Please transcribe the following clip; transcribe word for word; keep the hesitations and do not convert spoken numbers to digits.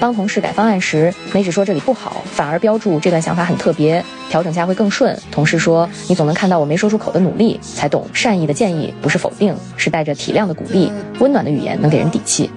帮同事改方案时，没只说这里不好，反而标注这段想法很特别，调整下会更顺。同事说，你总能看到我没说出口的努力，才懂善意的建议不是否定，是带着体谅的鼓励，温暖的语言能给人底气。